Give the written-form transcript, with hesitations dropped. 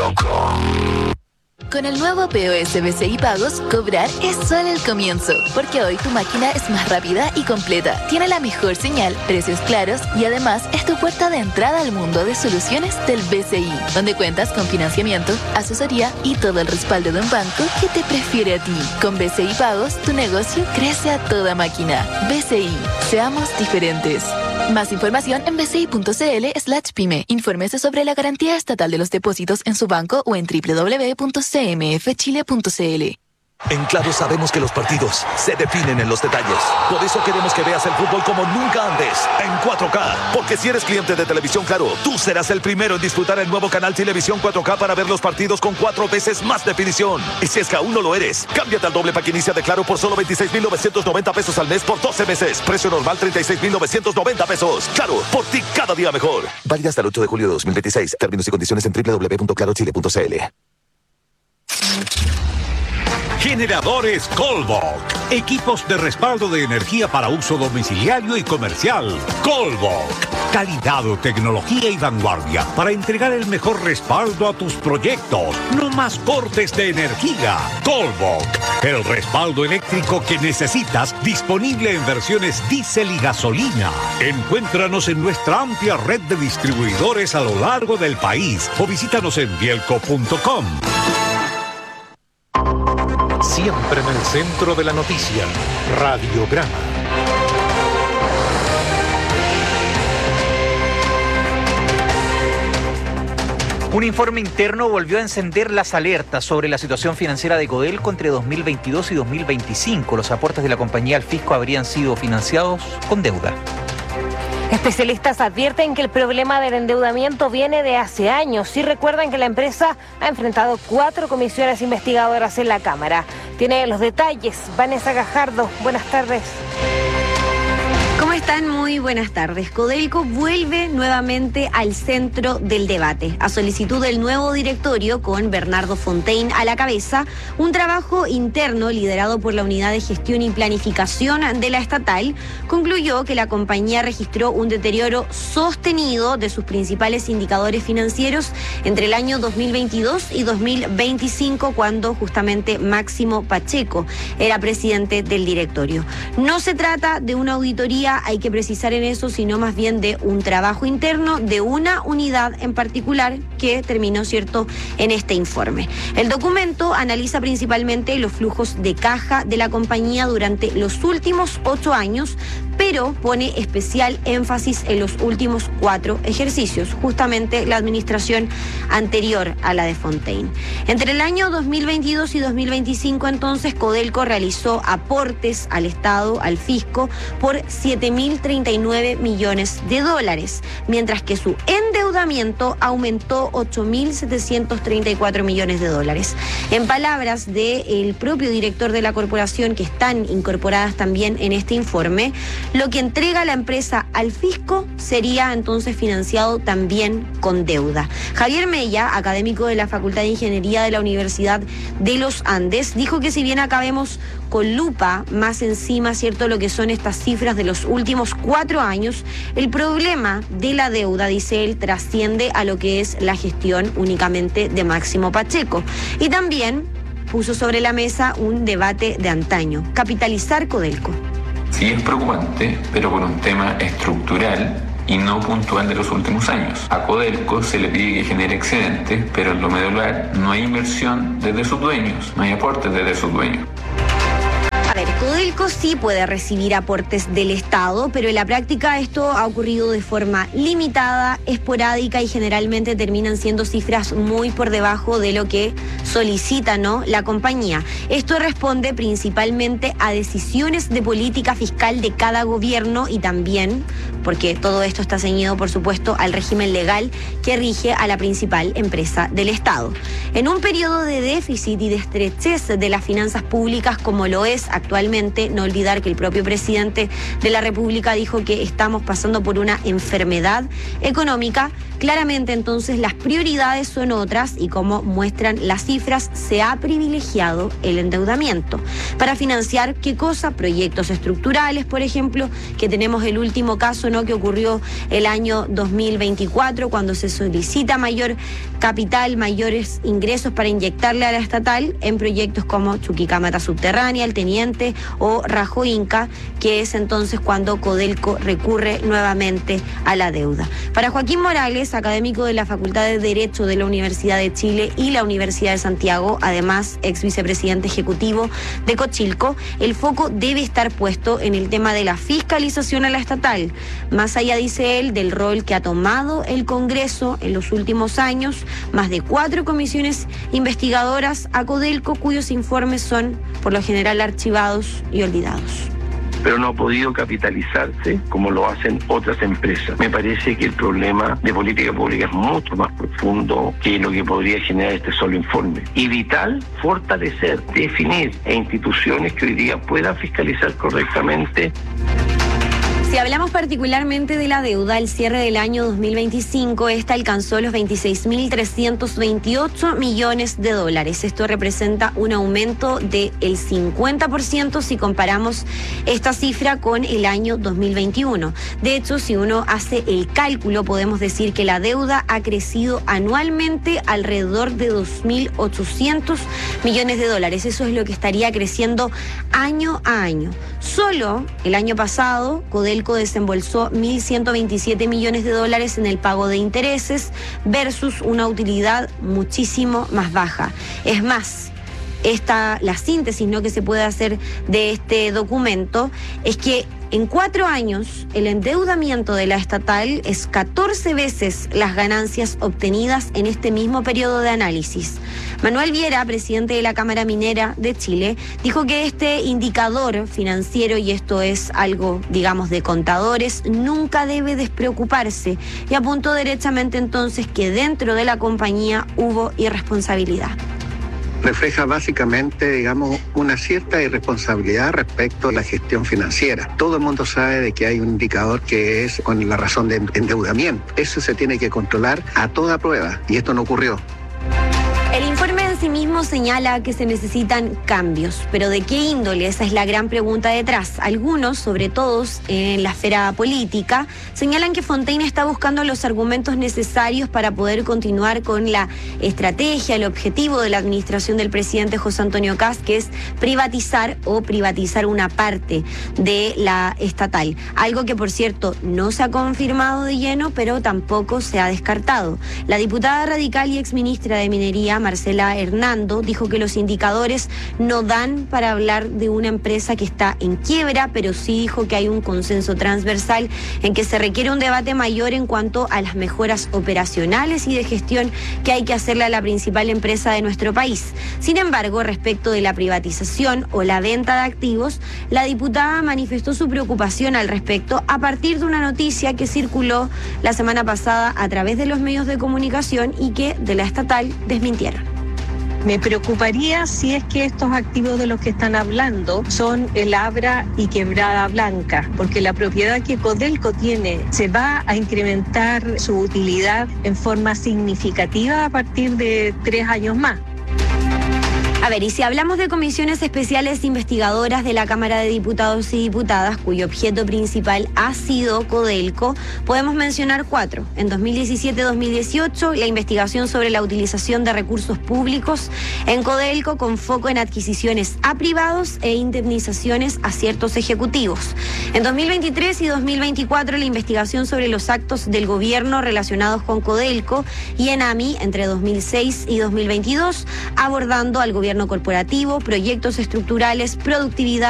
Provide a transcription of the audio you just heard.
Con el nuevo POS BCI Pagos, cobrar es solo el comienzo, porque hoy tu máquina es más rápida y completa, tiene la mejor señal, precios claros y además es tu puerta de entrada al mundo de soluciones del BCI, donde cuentas con financiamiento, asesoría y todo el respaldo de un banco que te prefiere a ti. Con BCI Pagos, tu negocio crece a toda máquina. BCI, seamos diferentes. Más información en bci.cl/pyme. Infórmese sobre la garantía estatal de los depósitos en su banco o en www.cmfchile.cl. En Claro sabemos que los partidos se definen en los detalles. Por eso queremos que veas el fútbol como nunca antes, en 4K. Porque si eres cliente de Televisión Claro, tú serás el primero en disfrutar el nuevo canal Televisión 4K para ver los partidos con 4 veces más definición. Y si es que aún no lo eres, cámbiate al doble pack inicia de Claro por solo 26,990 pesos al mes por 12 meses. Precio normal 36,990 pesos. Claro, por ti cada día mejor. Válida hasta el 8 de julio de 2026. Términos y condiciones en www.clarochile.cl. Generadores Colbach. Equipos de respaldo de energía para uso domiciliario y comercial. Colbach. Calidad, tecnología y vanguardia para entregar el mejor respaldo a tus proyectos. No más cortes de energía. Colbach. El respaldo eléctrico que necesitas, disponible en versiones diésel y gasolina. Encuéntranos en nuestra amplia red de distribuidores a lo largo del país o visítanos en bielco.com. Siempre en el centro de la noticia, Radiograma. Un informe interno volvió a encender las alertas sobre la situación financiera de Codelco entre 2022 y 2025. Los aportes de la compañía al fisco habrían sido financiados con deuda. Especialistas advierten que el problema del endeudamiento viene de hace años y recuerdan que la empresa ha enfrentado 4 comisiones investigadoras en la Cámara. Tiene los detalles Vanessa Gajardo. Buenas tardes. ¿Cómo están? Muy buenas tardes. Codelco vuelve nuevamente al centro del debate. A solicitud del nuevo directorio, con Bernardo Fontaine a la cabeza, un trabajo interno liderado por la Unidad de Gestión y Planificación de la estatal concluyó que la compañía registró un deterioro sostenido de sus principales indicadores financieros entre el año 2022 y 2025, cuando justamente Máximo Pacheco era presidente del directorio. No se trata de una auditoría, hay que precisar en eso, sino más bien de un trabajo interno de una unidad en particular que terminó, ¿cierto?, en este informe. El documento analiza principalmente los flujos de caja de la compañía durante los últimos 8 años, pero pone especial énfasis en los últimos 4 ejercicios, justamente la administración anterior a la de Fontaine. Entre el año 2022 y 2025, entonces, Codelco realizó aportes al Estado, al fisco, por 7.039 millones de dólares, mientras que su endeudamiento aumentó 8.734 millones de dólares. En palabras del propio director de la corporación, que están incorporadas también en este informe, lo que entrega la empresa al fisco sería entonces financiado también con deuda. Javier Mella, académico de la Facultad de Ingeniería de la Universidad de los Andes, dijo que si bien acá vemos con lupa más encima, ¿cierto?, lo que son estas cifras de los últimos 4 años, el problema de la deuda, dice él, trasciende a lo que es la gestión únicamente de Máximo Pacheco. Y también puso sobre la mesa un debate de antaño: capitalizar Codelco. Sí es preocupante, pero por un tema estructural y no puntual de los últimos años. A Codelco se le pide que genere excedentes, pero en lo medular no hay inversión desde sus dueños, no hay aportes desde sus dueños. A ver, Codelco sí puede recibir aportes del Estado, pero en la práctica esto ha ocurrido de forma limitada, esporádica, y generalmente terminan siendo cifras muy por debajo de lo que solicita, ¿no?, la compañía. Esto responde principalmente a decisiones de política fiscal de cada gobierno y también porque todo esto está ceñido, por supuesto, al régimen legal que rige a la principal empresa del Estado. En un periodo de déficit y de estrechez de las finanzas públicas como lo es actualmente, no olvidar que el propio presidente de la República dijo que estamos pasando por una enfermedad económica, claramente entonces las prioridades son otras y, como muestran las cifras, se ha privilegiado el endeudamiento. ¿Para financiar qué cosa? Proyectos estructurales, por ejemplo, que tenemos el último caso, ¿no?, mencionó que ocurrió el año 2024, cuando se solicita mayor capital, mayores ingresos para inyectarle a la estatal en proyectos como Chuquicamata Subterránea, El Teniente o Rajo Inca, que es entonces cuando Codelco recurre nuevamente a la deuda. Para Joaquín Morales, académico de la Facultad de Derecho de la Universidad de Chile y la Universidad de Santiago, además ex vicepresidente ejecutivo de Cochilco, el foco debe estar puesto en el tema de la fiscalización a la estatal. Más allá, dice él, del rol que ha tomado el Congreso en los últimos años, más de 4 comisiones investigadoras a Codelco, cuyos informes son por lo general archivados y olvidados. Pero no ha podido capitalizarse como lo hacen otras empresas. Me parece que el problema de política pública es mucho más profundo que lo que podría generar este solo informe. Y vital, fortalecer, definir instituciones que hoy día puedan fiscalizar correctamente. Si hablamos particularmente de la deuda, al cierre del año 2025, esta alcanzó los 26.328 millones de dólares. Esto representa un aumento del 50% si comparamos esta cifra con el año 2021. De hecho, si uno hace el cálculo, podemos decir que la deuda ha crecido anualmente alrededor de 2.800 millones de dólares. Eso es lo que estaría creciendo año a año. Solo el año pasado, Codelco desembolsó 1.127 millones de dólares en el pago de intereses versus una utilidad muchísimo más baja. Es más, la síntesis, ¿no?, que se puede hacer de este documento es que en 4 años el endeudamiento de la estatal es 14 veces las ganancias obtenidas en este mismo periodo de análisis. Manuel Viera, presidente de la Cámara Minera de Chile, dijo que este indicador financiero, y esto es algo, digamos, de contadores, nunca debe despreocuparse, y apuntó derechamente entonces que dentro de la compañía hubo irresponsabilidad. Refleja básicamente, digamos, una cierta irresponsabilidad respecto a la gestión financiera. Todo el mundo sabe de que hay un indicador que es con la razón de endeudamiento. Eso se tiene que controlar a toda prueba, y esto no ocurrió. El informe en sí mismo señala que se necesitan cambios, pero ¿de qué índole? Esa es la gran pregunta detrás. Algunos, sobre todo en la esfera política, señalan que Fontaine está buscando los argumentos necesarios para poder continuar con la estrategia, el objetivo de la administración del presidente José Antonio Kast, que es privatizar una parte de la estatal. Algo que, por cierto, no se ha confirmado de lleno, pero tampoco se ha descartado. La diputada radical y exministra de Minería, Marcela Hernando, dijo que los indicadores no dan para hablar de una empresa que está en quiebra, pero sí dijo que hay un consenso transversal en que se requiere un debate mayor en cuanto a las mejoras operacionales y de gestión que hay que hacerle a la principal empresa de nuestro país. Sin embargo, respecto de la privatización o la venta de activos, la diputada manifestó su preocupación al respecto a partir de una noticia que circuló la semana pasada a través de los medios de comunicación y que de la estatal desmintieron. Me preocuparía si es que estos activos de los que están hablando son el Abra y Quebrada Blanca, porque la propiedad que Codelco tiene se va a incrementar su utilidad en forma significativa a partir de 3 años más. A ver, y si hablamos de comisiones especiales investigadoras de la Cámara de Diputados y Diputadas, cuyo objeto principal ha sido Codelco, podemos mencionar 4. En 2017-2018, la investigación sobre la utilización de recursos públicos en Codelco con foco en adquisiciones a privados e indemnizaciones a ciertos ejecutivos. En 2023 y 2024, la investigación sobre los actos del gobierno relacionados con Codelco y ENAMI entre 2006 y 2022, abordando al gobierno corporativo, proyectos estructurales, productividad